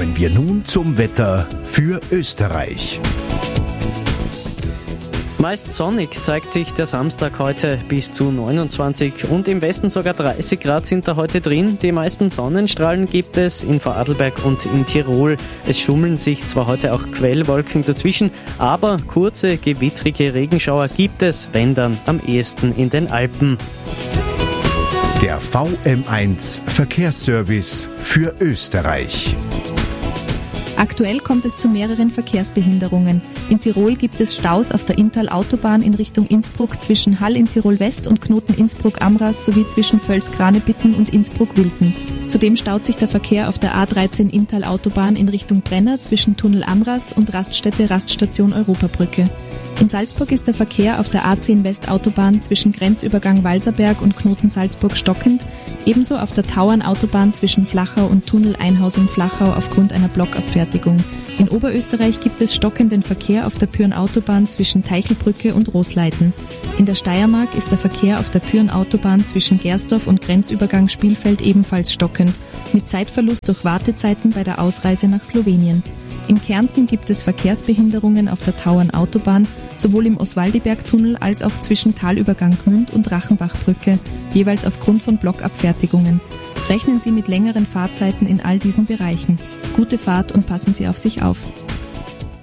Kommen wir nun zum Wetter für Österreich. Meist sonnig zeigt sich der Samstag heute bis zu 29 und im Westen sogar 30 Grad sind da heute drin. Die meisten Sonnenstrahlen gibt es in Vorarlberg und in Tirol. Es schummeln sich zwar heute auch Quellwolken dazwischen, aber kurze, gewittrige Regenschauer gibt es, wenn dann am ehesten in den Alpen. Der VM1 Verkehrsservice für Österreich. Aktuell kommt es zu mehreren Verkehrsbehinderungen. In Tirol gibt es Staus auf der Inntal-Autobahn in Richtung Innsbruck zwischen Hall in Tirol West und Knoten Innsbruck-Amras sowie zwischen Völz-Granebitten und Innsbruck-Wilten. Zudem staut sich der Verkehr auf der A13 Inntal-Autobahn in Richtung Brenner zwischen Tunnel Amras und Raststätte Raststation Europabrücke. In Salzburg ist der Verkehr auf der A10 Westautobahn zwischen Grenzübergang Walserberg und Knoten Salzburg stockend, ebenso auf der Tauernautobahn zwischen Flachau und Tunnel Einhausung-Flachau aufgrund einer Blockabfertigung. In Oberösterreich gibt es stockenden Verkehr auf der Pyrn-Autobahn zwischen Teichelbrücke und Rosleiten. In der Steiermark ist der Verkehr auf der Pyrn-Autobahn zwischen Gersdorf und Grenzübergang Spielfeld ebenfalls stockend, mit Zeitverlust durch Wartezeiten bei der Ausreise nach Slowenien. In Kärnten gibt es Verkehrsbehinderungen auf der Tauernautobahn, sowohl im Oswaldiberg-Tunnel als auch zwischen Talübergang Gmünd und Rachenbachbrücke, jeweils aufgrund von Blockabfertigungen. Rechnen Sie mit längeren Fahrzeiten in all diesen Bereichen. Gute Fahrt und passen Sie auf sich auf.